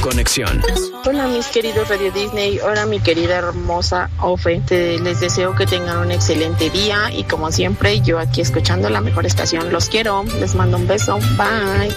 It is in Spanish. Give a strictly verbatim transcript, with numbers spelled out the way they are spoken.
conexión. Hola mis queridos Radio Disney, hola mi querida hermosa Ofe, Te, les deseo que tengan un excelente día y como siempre yo aquí escuchando la mejor estación, los quiero, les mando un beso, bye.